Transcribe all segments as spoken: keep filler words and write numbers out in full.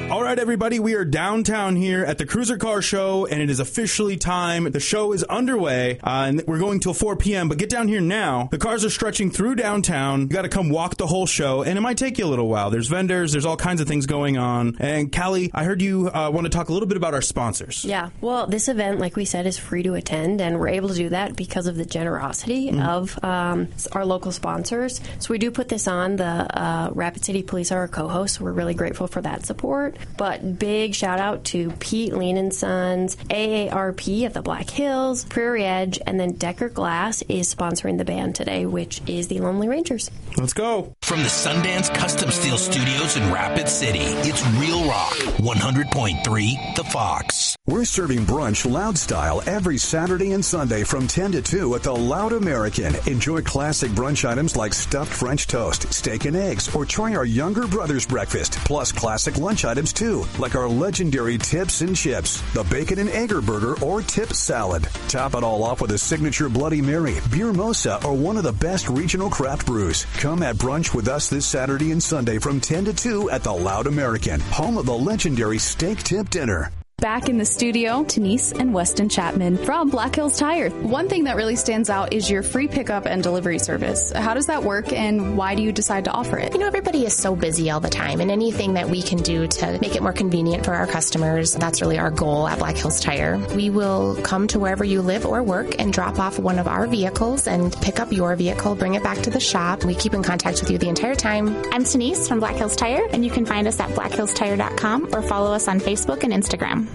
All right, everybody, we are downtown here at the Cruiser Car Show, and it is officially time. The show is underway, uh, and we're going till four p.m., but get down here now. The cars are stretching through downtown. You got to come walk the whole show, and it might take you a little while. There's vendors, there's all kinds of things going on. And Callie, I heard you uh, want to talk a little bit about our sponsors. Yeah, well, this event, like we said, is free to attend, and we're able to do that because of the generosity mm-hmm. of um, our local sponsors. So we do put this on. The uh, Rapid City Police are our co-hosts. We're really grateful for that support. But big shout out to Pete Lean and Sons, A A R P of the Black Hills, Prairie Edge, and then Decker Glass is sponsoring the band today, which is the Lonely Rangers. Let's go. From the Sundance Custom Steel Studios in Rapid City, it's Real Rock, one hundred point three The Fox. We're serving brunch loud style every Saturday and Sunday from ten to two at the Loud American. Enjoy classic brunch items like stuffed French toast, steak and eggs, or try our younger brother's breakfast, plus classic lunch items too, like our legendary tips and chips, the bacon and egger burger or tip salad. Top it all off with a signature Bloody Mary, beer mosa, or one of the best regional craft brews. Come at brunch with us this Saturday and Sunday from ten to two at the Loud American, home of the legendary steak tip dinner. Back in the studio, Denise and Weston Chapman from Black Hills Tire. One thing that really stands out is your free pickup and delivery service. How does that work, and why do you decide to offer it? You know, everybody is so busy all the time, and anything that we can do to make it more convenient for our customers, that's really our goal at Black Hills Tire. We will come to wherever you live or work and drop off one of our vehicles and pick up your vehicle, bring it back to the shop. We keep in contact with you the entire time. I'm Denise from Black Hills Tire, and you can find us at black hills tire dot com or follow us on Facebook and Instagram.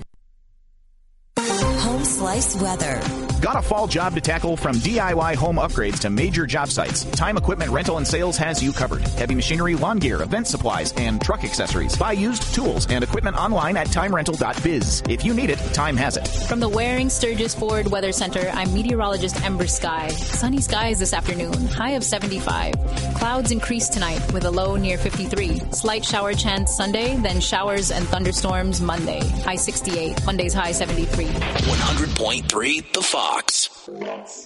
Home Slice Weather. Got a fall job to tackle? From D I Y home upgrades to major job sites, Time Equipment Rental and Sales has you covered. Heavy machinery, lawn gear, event supplies, and truck accessories. Buy used tools and equipment online at time rental dot biz. If you need it, Time has it. From the Waring Sturgis Ford Weather Center, I'm meteorologist Ember Sky. Sunny skies this afternoon, high of seventy-five. Clouds increase tonight with a low near fifty-three. Slight shower chance Sunday, then showers and thunderstorms Monday. High sixty-eight. Monday's high seventy-three. one hundred point three The Fox.